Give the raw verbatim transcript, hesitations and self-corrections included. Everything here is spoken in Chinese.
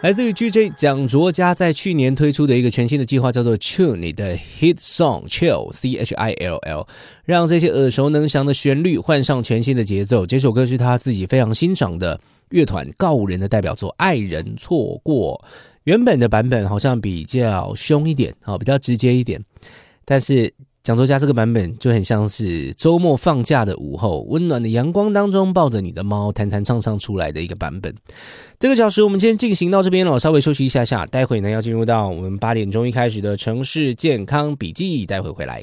来自于 G J 蒋卓嘉在去年推出的一个全新的计划，叫做 Chill 你的 Hit Song Chill C H I L L， 让这些耳熟能详的旋律换上全新的节奏。这首歌是他自己非常欣赏的乐团告五人的代表作《爱人错过》。原本的版本好像比较凶一点，比较直接一点，但是蒋卓嘉这个版本就很像是周末放假的午后，温暖的阳光当中抱着你的猫弹弹唱唱出来的一个版本。这个小时我们今天进行到这边了，稍微休息一下下，待会呢要进入到我们八点钟一开始的城市健康笔记，待会回来。